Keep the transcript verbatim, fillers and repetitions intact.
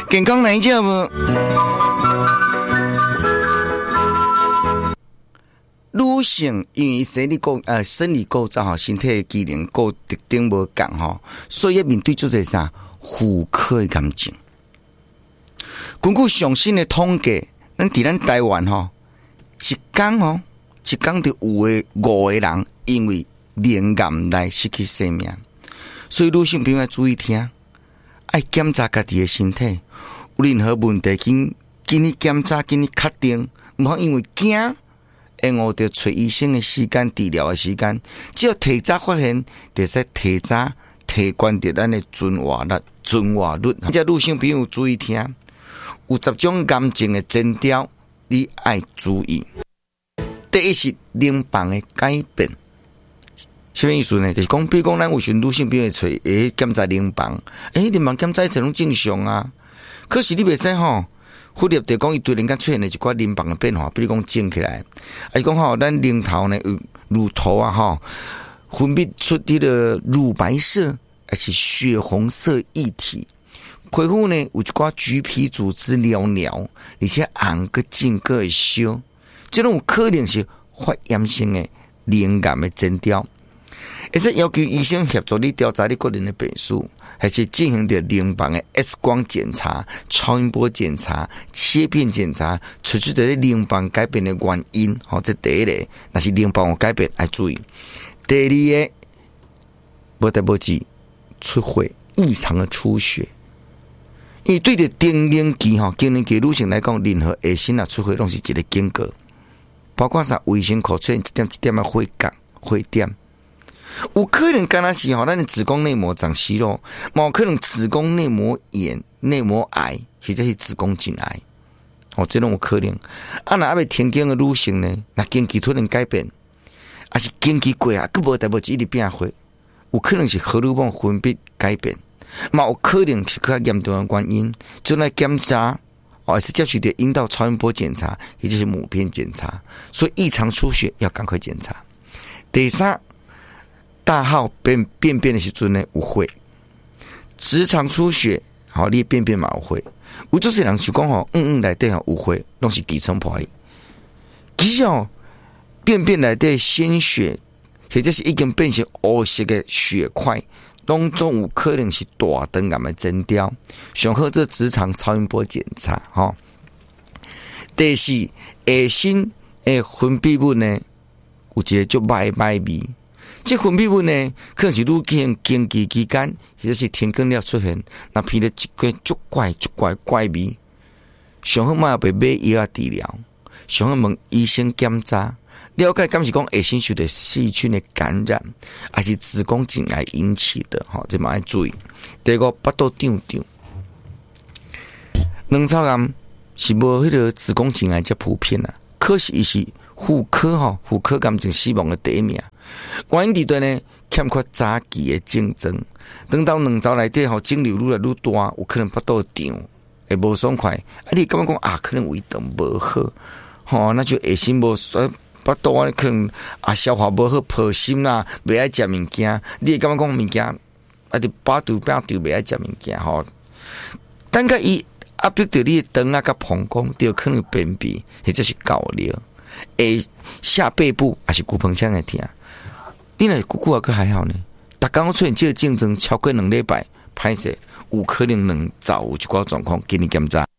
健康哪一件无？女性因为生理构呃生理构造哈，身体的机能构特定无共哈，所以面对做些啥妇科的癌症。根据上新的统计，咱伫咱台湾吼，一天吼，一天就有诶五个人因为脸癌来失去生命。所以女性朋友要注意听，爱检查家己的身体，有任何问题紧紧去检查，紧去确定，唔好因为惊。会误着找医生的时间、治疗的时间，只要提早发现，就使提早提高着咱的存活率、存活率。这女性朋友注意听，有十种癌症的征兆，你爱注意。第一是淋巴的改变，什么意思呢？就是讲，比如讲，咱有时女性朋友找诶检查淋巴，诶，淋巴检查一切拢正常啊，可是你袂使吼。忽略着讲，伊突然间出现了一寡淋巴的变化，比如讲肿起来，啊，讲吼，咱淋头呢有乳头啊，吼，分泌出迄个乳白色还是血红色液体，皮肤呢有一寡橘皮组织寥寥，而且红个肿个会烧，这种有可能是发炎性的淋癌的征兆。而且要求医生协助你调查你个人的病史，还是进行着淋巴的 X 光检查、超音波检查、切片检查，找出的淋巴改变的原因。好，这第一个，那是淋巴有改变，要注意。第二个，无代无志出血、异常的出血。因为对着更年期哈，更年期女性来讲，任何下身啊出血拢是一个警告，包括啥卫生口出现一点一点的血角、血点。有可能敢若是吼，咱的子宫内膜长息肉，嘛有可能子宫内膜炎、内膜癌，或者是子宫颈癌，哦，这种有可能。啊，那还未停经的女性呢，那经期突然改变，还是经期过啊，佫无代无一直变化，有可能是荷尔蒙分泌改变，嘛有可能是较严重的原因，就来检查，哦，还是接受着阴道超音波检查，也就是母片检查，所以异常出血要赶快检查。第三。大号便便便的时阵呢有血，直肠出血，好，你便便嘛有血。有做些人是讲吼，嗯嗯内底吼有血，拢是底层破。其实哦，便便内底鲜血，或者是已经变成黑色的血块，拢总有可能是大肠癌的征兆。上好做直肠超音波检查，吼。第四，下身的分泌物呢，有一个足歹歹味。这分泌物呢，可能是女性经期期间，或者是停经了出现，那闻了一股足怪足怪怪味。上好嘛被买药啊治疗，上好问医生检查，了解敢是讲下身受到细菌的感染，还是子宫颈癌引起的？哈，这嘛要注意。第二个，腹肚胀胀，卵巢癌是无迄个子宫颈癌遮普遍啊，可是伊是。妇科吼，妇科癌症死亡的第一名，原因伫对呢欠缺早期的竞争，等到卵巢内底吼肿瘤愈来愈大，有可能腹肚胀，会无爽快。啊，你感觉讲啊，可能胃肠无好，吼、哦，那就下身无腹肚啊，可能啊消化无好，破心啦，袂爱食物件。你会感觉讲物件啊，伫饱肚饱肚袂爱食物件吼。等甲伊压迫到你的肠啊，甲膀胱，就可能便秘，或者是高尿。诶，下背部还是骨盆腔会痛，你若久久啊，佫还好呢。逐工出现这个症状超过两礼拜，歹势有可能卵巢有一寡状况，建议检查。